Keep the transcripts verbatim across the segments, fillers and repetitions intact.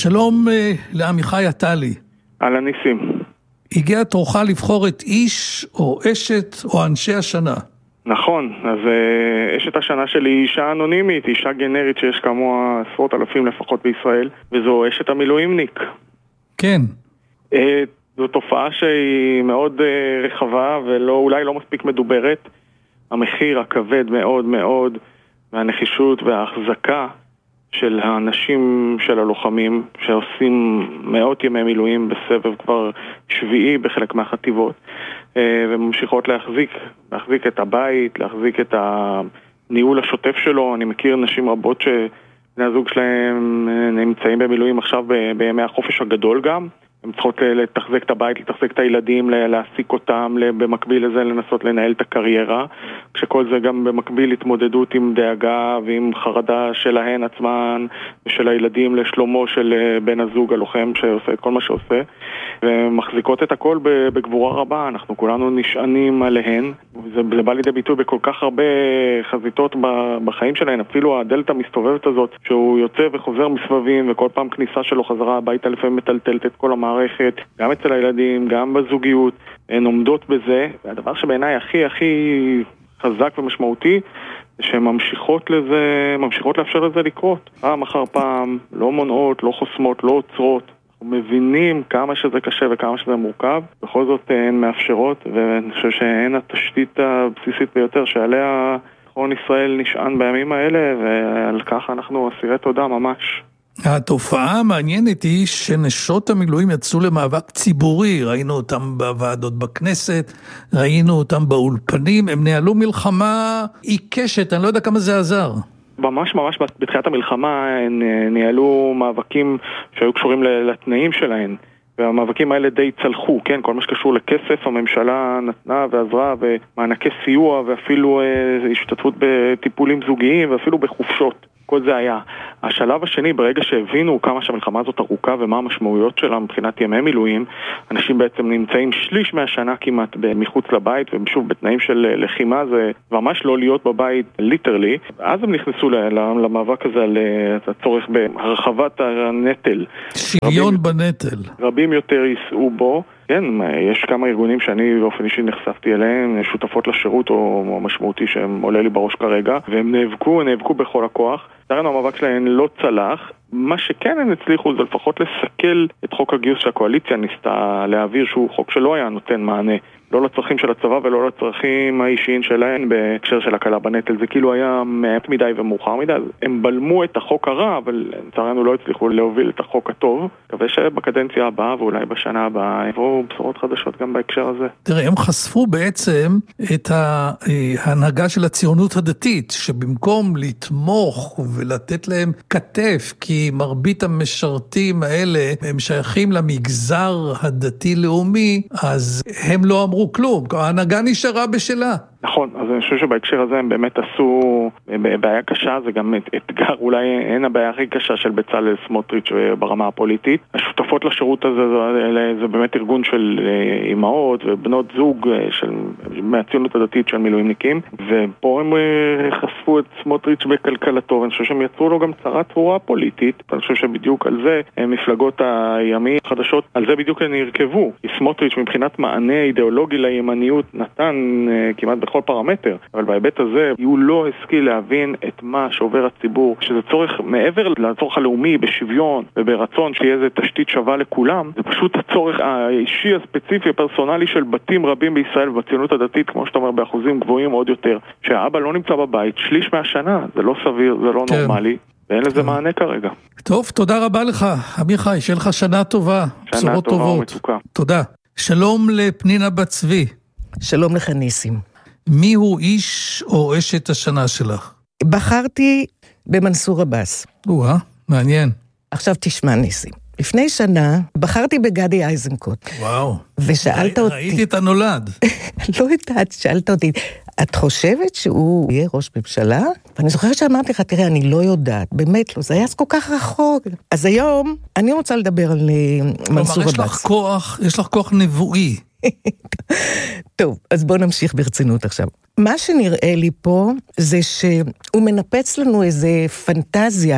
שלום לעמיחי עטלי. על הניסים. הגיע תורך לבחור את איש או אשת או אנשי השנה. נכון, אז uh, אשת השנה שלי היא אישה אנונימית, אישה גנרית שיש כמוה עשרות אלפים לפחות בישראל, וזו אשת המילואימניק. כן. Uh, זו תופעה שהיא מאוד uh, רחבה ואולי לא מספיק מדוברת. המחיר הכבד מאוד מאוד והנחישות וההחזקה של האנשים של הלוחמים שעושים מאות ימי מילואים בסבב כבר שביעי בחלק מהחטיבות וממשיכות להחזיק, להחזיק את הבית, להחזיק את הניהול השוטף שלו. אני מכיר נשים רבות שבני הזוג שלהם נמצאים במילואים עכשיו בימי החופש הגדול גם. הם צריכות לתחזק את הבית, לתחזק את הילדים, להעסיק אותם, במקביל לזה לנסות לנהל את הקריירה, כשכל זה גם במקביל התמודדות עם דאגה ועם חרדה שלהן עצמן ושל הילדים לשלומו של בן הזוג הלוחם שעושה את כל מה שעושה, ומחזיקות את הכל בגבורה רבה. אנחנו כולנו נשענים עליהן, וזה בא לידי ביטוי בכל כך הרבה חזיתות בחיים שלהן. אפילו הדלתה מסתובבת הזאת שהוא יוצא וחוזר מסבבים, וכל פעם כניסה שלו חזרה הביתה לפעמים מטלטלת את כל המערכת, גם אצל הילדים, גם בזוגיות, הן עומדות בזה. והדבר שבעיניי הכי הכי חזק ומשמעותי זה שהן ממשיכות לזה, ממשיכות לאפשר לזה לקרות פעם אחר פעם, לא מונעות, לא חוסמות, לא עוצרות. אנחנו מבינים כמה שזה קשה וכמה שזה מורכב, בכל זאת הן מאפשרות, ואני חושב שהן התשתית הבסיסית ביותר שעליה ביטחון ישראל נשען בימים האלה, ועל כך אנחנו אסירי תודה ממש. התופעה המעניינת היא שנשות המילואים יצאו למאבק ציבורי, ראינו אותם בוועדות בכנסת, ראינו אותם באולפנים, הם ניהלו מלחמה עיקשת, אני לא יודע כמה זה עזר. ממש ממש בתחילת המלחמה הם ניהלו מאבקים שהיו קשורים לתנאים שלהם, והמאבקים האלה די צלחו, כן, כל מה שקשור לכסף הממשלה נתנה ועזרה, ומענקי סיוע ואפילו אה, השתתפות בטיפולים זוגיים ואפילו בחופשות. כל זה היה. השלב השני, ברגע שהבינו כמה שהמלחמה הזאת ארוכה ומה המשמעויות שלה מבחינת ימי מילואים, אנשים בעצם נמצאים שליש מהשנה כמעט מחוץ לבית, ושוב בתנאים של לחימה זה ממש לא להיות בבית ליטרלי. אז הם נכנסו למאבק הזה על הצורך בהרחבת הנטל. שוויון בנטל. רבים יותר ייסעו בו. כן, יש כמה ארגונים שאני באופן אישי נחשפתי אליהם, שותפות לשירות או משמעותי שהם עולה לי בראש כרגע, והם נאבקו, נאבקו בכל הכוח. לצערנו המאבק שלהם לא צלח. מה שכן הם הצליחו זה לפחות לסכל את חוק הגיוס שהקואליציה ניסתה להעביר, שהוא חוק שלא היה נותן מענה, לא לצרכים של הצבא ולא לצרכים האישיים שלהם בהקשר של הקלה בנטל. זה כאילו היה מעט מדי ומאוחר מדי. הם בלמו את החוק הרע, אבל לצערנו לא הצליחו להוביל את החוק הטוב. מקווה שבקדנציה הבאה ואולי בשנה הבאה יבואו בשורות חדשות גם בהקשר הזה. תראה, הם חשפו בעצם את ההנהגה של הציונות הדתית, שבמקום לתמוך ולתת להם כתף, כי מרבית המשרתים האלה הם שייכים למגזר הדתי-לאומי, אז הם לא אמרו כלום, ההנהגה נשארה בשלה. נכון, אז אני חושב שבהקשר הזה הם באמת עשו בעיה קשה, זה גם אתגר, אולי אין הבעיה הכי קשה של בצלאל סמוטריץ' ברמה הפוליטית. השותפות לשירות הזה זה, זה באמת ארגון של אימהות ובנות זוג של, מהציונות הדתית של מילואימניקים, ופה הם חשפו את סמוטריץ' בכלכלתו, ואני חושב שהם יצרו לו גם צרה צרורה פוליטית. אני חושב שבדיוק על זה מפלגות הימין החדשות, על זה בדיוק הם ירכבו. סמוטריץ' מבחינת מענה אידיאולוגי לימניות נתן כמעט בכל פרמטר, אבל בהיבט הזה הוא לא השכיל להבין את מה שעובר הציבור, שזה צורך מעבר לצורך הלאומי בשוויון וברצון שיהיה איזה תשתית שווה לכולם. זה פשוט הצורך האישי הספציפי הפרסונלי של בתים רבים בישראל ובציונות הדתית, כמו שאתה אומר, באחוזים גבוהים עוד יותר, שהאבא לא נמצא בבית שליש מהשנה. זה לא סביר, זה לא נורמלי, ואין לזה מענה כרגע. טוב, תודה רבה לך עמיחי, שיהיה לך שנה טובה, בשורות טובות. תודה. שלום לפנינה בת צבי. שלום לך ניסים. מי הוא איש או אשת השנה שלך? בחרתי במנסור עבאס. וואה, מעניין. עכשיו תשמע ניסים. לפני שנה בחרתי בגדי איזנקוט. וואו. ושאלת ראי, אותי... ראיתי את הנולד. לא יודעת, שאלת אותי, את חושבת שהוא יהיה ראש ממשלה? ואני זוכרת שאמרתי לך, תראה, אני לא יודעת, באמת לא, זה היה כל כך רחוק. אז היום אני רוצה לדבר על מנסור עבאס. כלומר, יש לך כוח, יש לך כוח נבואי. טוב, אז בואו נמשיך ברצינות עכשיו. מה שנראה לי פה זה שהוא מנפץ לנו איזה פנטזיה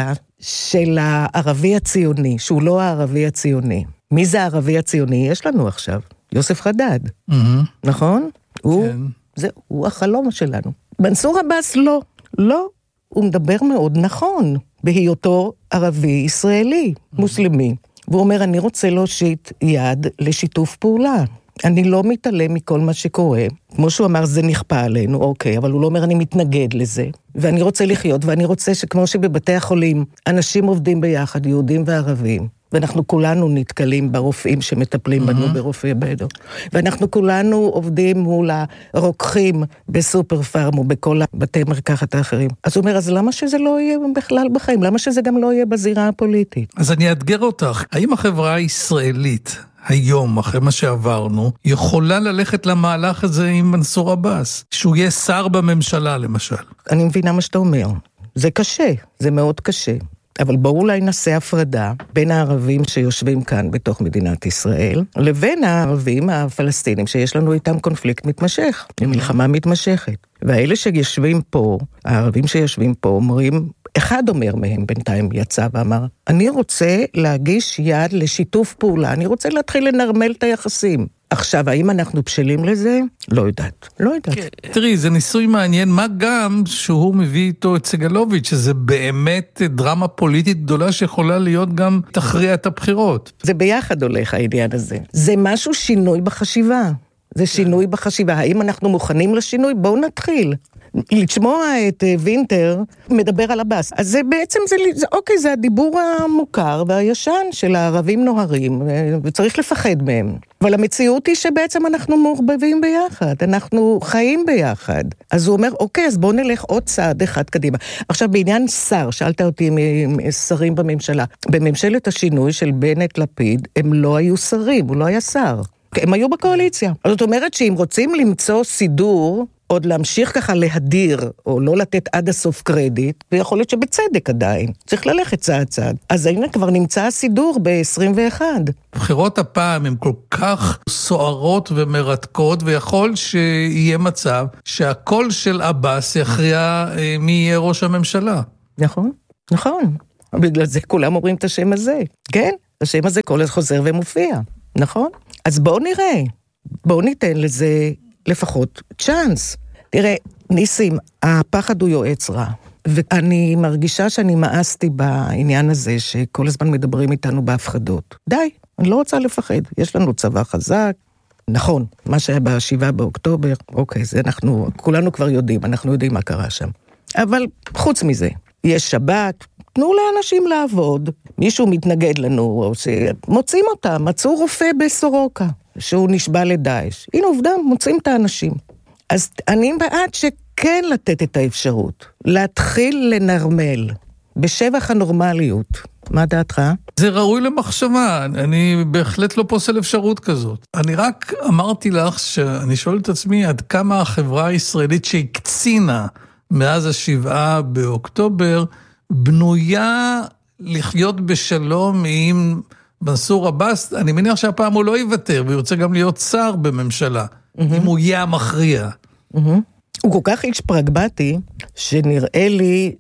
של הערבי הציוני, שהוא לא הערבי הציוני. מי זה הערבי הציוני? יש לנו עכשיו. יוסף חדד. Mm-hmm. נכון? כן. הוא, זה, הוא החלום שלנו. מנסור עבאס לא. לא. הוא מדבר מאוד נכון, בהיותו ערבי ישראלי, mm-hmm. מוסלמי. והוא אומר, אני רוצה להושיט יד לשיתוף פעולה. אני לא מתעלם מכל מה שקורה. כמו שהוא אמר, זה נכפה עלינו, אוקיי, אבל הוא לא אומר, אני מתנגד לזה. ואני רוצה לחיות, ואני רוצה שכמו שבבתי החולים, אנשים עובדים ביחד, יהודים וערבים, ואנחנו כולנו נתקלים ברופאים שמטפלים בנו ברופאי בדו. ואנחנו כולנו עובדים מול הרוקחים בסופר פארם או בכל הבתי מרקחת האחרים. אז הוא אומר, אז למה שזה לא יהיה בכלל בחיים? למה שזה גם לא יהיה בזירה הפוליטית? אז אני אתגר אותך. האם החברה הישראלית היום, אחרי מה שעברנו, יכולה ללכת למהלך הזה עם מנסור עבאס? שהוא יהיה שר בממשלה, למשל. אני מבינה מה שאתה אומר. זה קשה, זה מאוד קשה. אבל בואו אולי נעשה הפרדה בין הערבים שיושבים כאן בתוך מדינת ישראל, לבין הערבים הפלסטינים שיש לנו איתם קונפליקט מתמשך, מלחמה מתמשכת. והאלה שיושבים פה, הערבים שיושבים פה, אומרים, אחד אומר מהם בינתיים יצא ואמר, אני רוצה להגיש יד לשיתוף פעולה, אני רוצה להתחיל לנרמל את היחסים. עכשיו, האם אנחנו בשלים לזה? לא יודעת. לא יודעת. תראי, זה ניסוי מעניין, מה גם שהוא מביא איתו את סגלוביץ', שזה באמת דרמה פוליטית גדולה שיכולה להיות גם תכריע את הבחירות. זה ביחד הולך העניין הזה. זה משהו שינוי בחשיבה. זה שינוי בחשיבה. האם אנחנו מוכנים לשינוי? בואו נתחיל. לשמוע את וינטר מדבר על הבאס. אז זה בעצם, זה, זה, אוקיי, זה הדיבור המוכר והישן של הערבים נוהרים, וצריך לפחד מהם. אבל המציאות היא שבעצם אנחנו מעורבבים ביחד, אנחנו חיים ביחד. אז הוא אומר, אוקיי, אז בואו נלך עוד צעד אחד קדימה. עכשיו, בעניין שר, שאלת אותי שרים בממשלה, בממשלת השינוי של בנט לפיד, הם לא היו שרים, הוא לא היה שר. הם היו בקואליציה. זאת אומרת שאם רוצים למצוא סידור, עוד להמשיך ככה להדיר, או לא לתת עד הסוף קרדיט, ויכול להיות שבצדק עדיין. צריך ללכת צעד צעד. אז הנה כבר נמצא הסידור ב-עשרים ואחת. בחירות הפעם הן כל כך סוערות ומרתקות, ויכול שיהיה מצב שהקול של עבאס יכריע מי יהיה ראש הממשלה. נכון, נכון. בגלל זה כולם אומרים את השם הזה. כן? השם הזה כל חוזר ומופיע. נכון? אז בואו נראה. בואו ניתן לזה לפחות צ'אנס. תראה, ניסים, הפחד הוא יועץ רע. ואני מרגישה שאני מאסתי בעניין הזה, שכל הזמן מדברים איתנו בהפחדות. די, אני לא רוצה לפחד. יש לנו צבא חזק. נכון, מה שהיה בשבעה באוקטובר, אוקיי, זה אנחנו, כולנו כבר יודעים, אנחנו יודעים מה קרה שם. אבל חוץ מזה, יש שבת, תנו לאנשים לעבוד. מישהו מתנגד לנו, או שמוצאים אותם, מצאו רופא בסורוקה, שהוא נשבע לדאעש. הנה עובדה, מוצאים את האנשים. אז אני בעד שכן לתת את האפשרות, להתחיל לנרמל, בשבח הנורמליות. מה דעתך? זה ראוי למחשבה, אני בהחלט לא פוסל אפשרות כזאת. אני רק אמרתי לך שאני שואל את עצמי עד כמה החברה הישראלית שהקצינה מאז השבעה באוקטובר, בנויה לחיות בשלום עם מנסור עבאס. אני מניח שהפעם הוא לא יוותר, והוא רוצה גם להיות שר בממשלה, mm-hmm. אם הוא יהיה המכריע. Mm-hmm. הוא כל כך איש פרגמטי, שנראה לי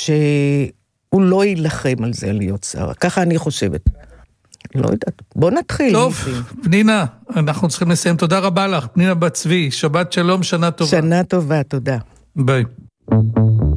שהוא לא ילחם על זה להיות שר. ככה אני חושבת. לא יודעת. בוא נתחיל. טוב, פנינה, אנחנו צריכים לסיים. תודה רבה לך. פנינה בת צבי, שבת שלום, שנה טובה. שנה טובה, תודה. ביי.